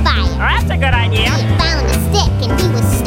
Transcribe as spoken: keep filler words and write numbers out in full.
fire. That's a good idea. He found a stick and he was